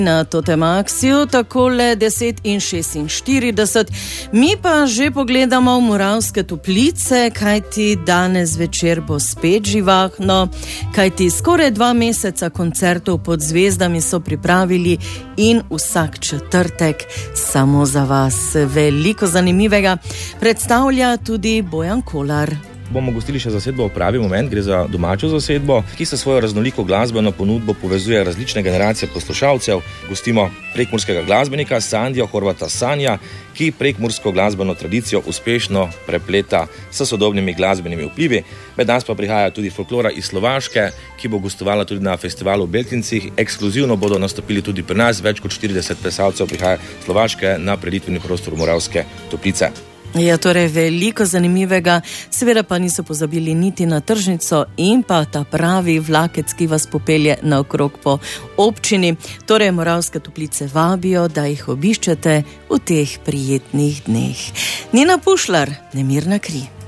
Na totem akciju takole 10:46. Mi pa že pogledamo v Moravske Toplice, kajti danes večer bo spet živahno, kajti skoraj 2 meseca koncertov pod zvezdami so pripravili in vsak četrtek samo za vas. Veliko zanimivega predstavlja tudi Bojan Kolar. Bomo gostili še zasedbo v pravi moment, gre za domačo zasedbo, ki se svojo raznoliko glasbeno ponudbo povezuje različne generacije poslušalcev. Gostimo prekmurskega glasbenika Sandijo Horvata Sanja, ki prekmursko glasbeno tradicijo uspešno prepleta s sodobnimi glasbenimi vplivi. Med nas pa prihaja tudi folklora iz Slovaške, ki bo gostovala tudi na festivalu v Beltincih. Ekskluzivno bodo nastopili tudi pri nas, več kot 40 plesalcev prihaja iz Slovaške na preditveni prostor Moravske Toplice. Ja, torej veliko zanimivega, seveda pa niso pozabili niti na tržnico in pa ta pravi vlakec, ki vas popelje naokrog po občini. Torej Moravske Toplice vabijo, da jih obiščete v teh prijetnih dneh. Nina Pušlar, Nemirna kri.